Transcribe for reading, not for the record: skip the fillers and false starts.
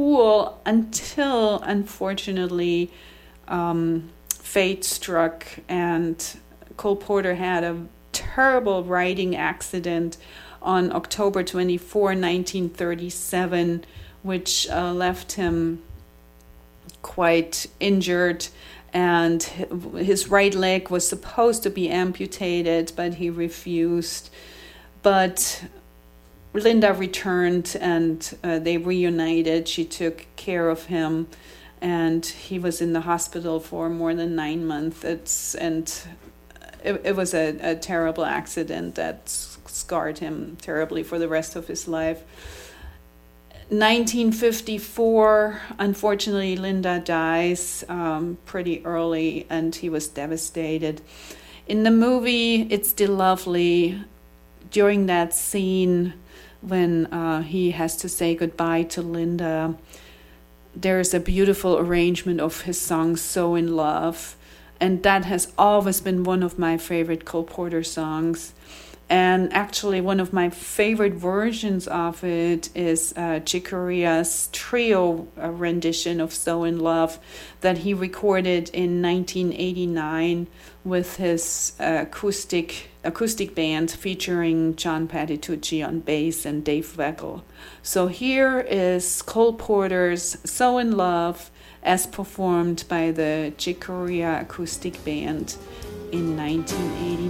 cool until, unfortunately, fate struck and Cole Porter had a terrible riding accident on October 24, 1937, which left him quite injured, and his right leg was supposed to be amputated, but he refused. But Linda returned and they reunited. She took care of him, and he was in the hospital for more than 9 months. It was a terrible accident that scarred him terribly for the rest of his life. 1954, unfortunately, Linda dies pretty early, and he was devastated. In the movie, It's Still Lovely, during that scene when he has to say goodbye to Linda, there's a beautiful arrangement of his song, So in Love. And that has always been one of my favorite Cole Porter songs. And actually, one of my favorite versions of it is Chick Corea's trio rendition of So in Love that he recorded in 1989 with his acoustic band featuring John Patitucci on bass and Dave Weckl. So here is Cole Porter's So in Love as performed by the Chick Corea acoustic band in 1989.